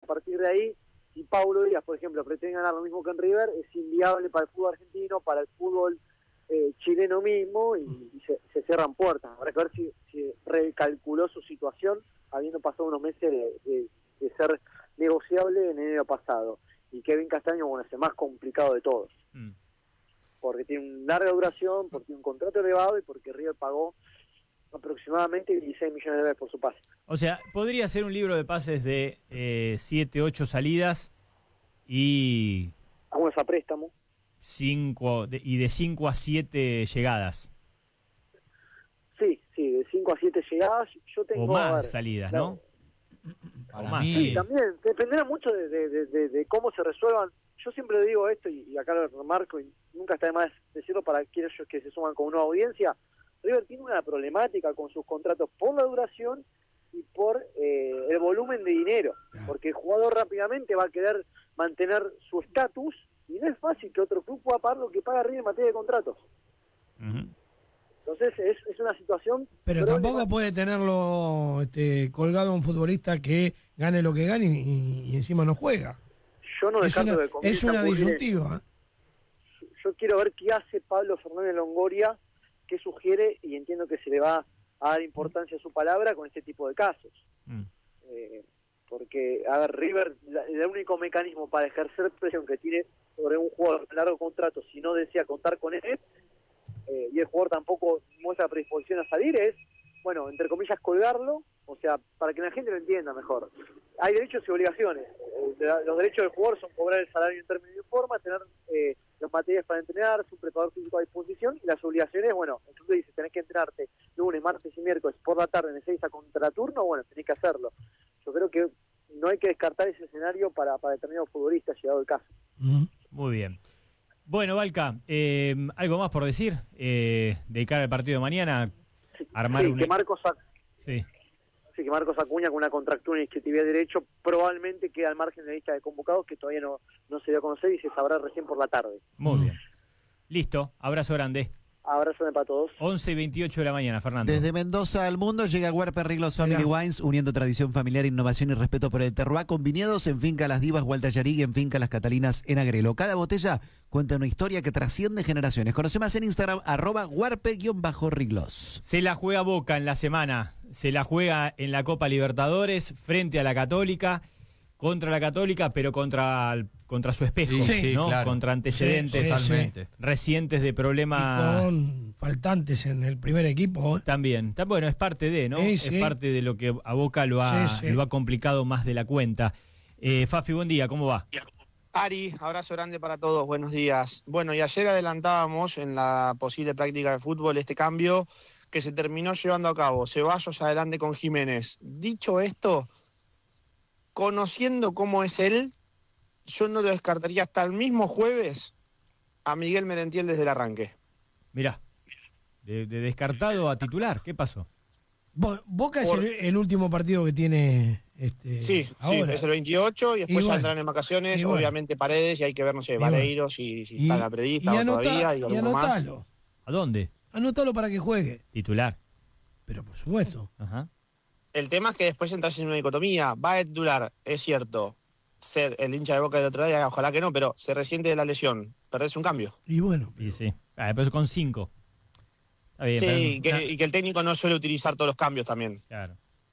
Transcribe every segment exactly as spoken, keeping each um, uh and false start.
partir de ahí, si Paulo Díaz, por ejemplo, pretende ganar lo mismo que en River, es inviable para el fútbol argentino, para el fútbol eh, chileno mismo, y, y se, se cierran puertas. Habrá que ver si, si recalculó su situación, habiendo pasado unos meses de, de, de ser negociable en enero pasado. Y Kevin Castaño, bueno, es el más complicado de todos. Mm. Porque tiene una larga duración, porque tiene un contrato elevado y porque River pagó aproximadamente dieciséis millones de dólares por su pase. O sea, podría ser un libro de pases de siete, ocho salidas y... Algunos a préstamo. Cinco, de, y de cinco a siete llegadas. Sí, sí, de cinco a siete llegadas. Yo tengo, o más ver, salidas, claro, ¿no? O más. Sí, también. Dependerá mucho de, de, de, de, de cómo se resuelvan. Yo siempre digo esto, y, y acá lo remarco, y nunca está de más decirlo para aquellos que se suman con una audiencia. River tiene una problemática con sus contratos por la duración y por eh, el volumen de dinero, porque el jugador rápidamente va a querer mantener su estatus y no es fácil que otro club pueda pagar lo que paga River en materia de contratos. Uh-huh. Entonces es, es una situación... Pero tampoco puede tenerlo este, colgado a un futbolista que gane lo que gane y, y encima no juega. Yo no es una, de es una disyuntiva. ¿eh? Yo quiero ver qué hace Pablo Fernández Longoria, qué sugiere, y entiendo que se le va a dar importancia a su palabra con este tipo de casos. Mm. Eh, porque, a ver, River, la, el único mecanismo para ejercer presión que tiene sobre un jugador de largo contrato, si no desea contar con él, eh, y el jugador tampoco muestra predisposición a salir, es, bueno, entre comillas, colgarlo, o sea, para que la gente lo entienda mejor. Hay derechos y obligaciones. Eh, los derechos del jugador son cobrar el salario en términos de forma, tener eh, los materiales para entrenar, su preparador físico a disposición, y las obligaciones, bueno, el club te dice, tenés que entrenarte lunes, martes y miércoles por la tarde en el seis a contraturno, bueno, tenés que hacerlo. Yo creo que no hay que descartar ese escenario para, para determinados futbolistas, llegado el caso. Muy bien. Bueno, Valca, eh, ¿algo más por decir? Eh, de cara al partido de mañana, sí, armar sí, un... que Marcos... Sí. Sí, que Marcos Acuña con una contractura en inscriptividad de derecho probablemente queda al margen de la lista de convocados, que todavía no, no se dio a conocer y se sabrá recién por la tarde. Muy bien. Listo, abrazo grande. Abrazo para todos. once y veintiocho de la mañana, Fernando. Desde Mendoza al mundo llega Huarpe Riglos Family Mira. Wines, uniendo tradición familiar, innovación y respeto por el terroir, con viñedos en Finca Las Divas, Gualtallarí, y en Finca Las Catalinas, en Agrelo. Cada botella cuenta una historia que trasciende generaciones. Conoce más en Instagram, arroba Huarpe-Riglos. Se la juega Boca en la semana, se la juega en la Copa Libertadores, frente a la Católica, contra la Católica, pero contra contra su espejo, sí, sí, ¿no? Claro. Contra antecedentes sí, sí, recientes de problemas. Y con faltantes en el primer equipo. ¿eh? También. Bueno, es parte de, ¿no? Sí, es sí. parte de lo que a Boca lo ha, sí, sí. lo ha complicado más de la cuenta. Eh, Fafi, buen día, ¿cómo va? Ari, abrazo grande para todos, buenos días. Bueno, y ayer adelantábamos en la posible práctica de fútbol este cambio que se terminó llevando a cabo. Ceballos adelante con Jiménez. Dicho esto, conociendo cómo es él, yo no lo descartaría hasta el mismo jueves a Miguel Merentiel desde el arranque. Mirá, de, de descartado a titular, ¿qué pasó? Bo- Boca Por... es el, el último partido que tiene este, sí, ahora. Sí, es el veintiocho y después y bueno, ya entran en vacaciones, bueno. obviamente Paredes, y hay que ver, no sé, Vareiro, bueno. si, si y, está la predista y o anota, todavía, y y alguno más. anotalo. ¿A dónde? Anotalo para que juegue. Titular. Pero por supuesto. Ajá. El tema es que después entras en una dicotomía. Va a titular, es cierto, ser el hincha de Boca del otro día, ojalá que no, pero se resiente de la lesión. Perdés un cambio. Y bueno. Y sí. Ah, después con cinco. Está bien, sí, pero... y, que, y que el técnico no suele utilizar todos los cambios también. Claro.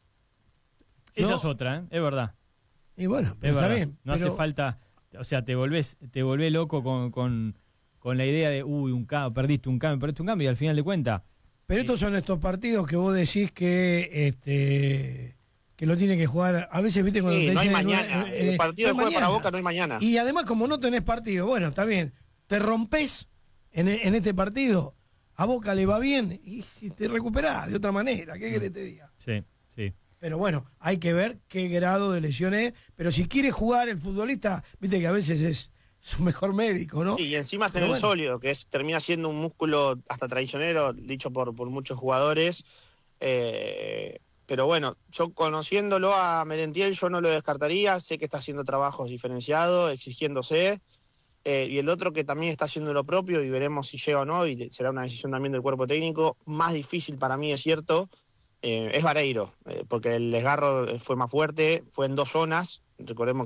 Esa no. es otra, ¿eh? Es verdad. Y bueno, pero es está verdad. bien. No pero... hace falta, o sea, te volvés, te volvés loco con, con, con la idea de, uy, un cambio, perdiste un cambio, perdiste un cambio, y al final de cuentas. Pero estos son estos partidos que vos decís que este que lo tiene que jugar. A veces, viste, cuando sí, te no hay dicen, mañana. Eh, el partido no de juego para mañana. Boca no hay mañana. Y además, como no tenés partido, bueno, está bien, te rompés en, en este partido, a Boca le va bien y, y te recuperás de otra manera. ¿Qué querés te diga? Sí, sí. Pero bueno, hay que ver qué grado de lesiones. Pero si quiere jugar el futbolista, viste que a veces es su mejor médico, ¿no? Sí, y encima es en Pero el bueno. sólido, que es termina siendo un músculo hasta traicionero, dicho por, por muchos jugadores. Eh, pero bueno, yo conociéndolo a Merentiel, yo no lo descartaría. Sé que está haciendo trabajos diferenciados, exigiéndose. Eh, y el otro que también está haciendo lo propio, y veremos si llega o no, y será una decisión también del cuerpo técnico, más difícil para mí, es cierto, eh, es Vareiro, eh, porque el desgarro fue más fuerte, fue en dos zonas. Recordemos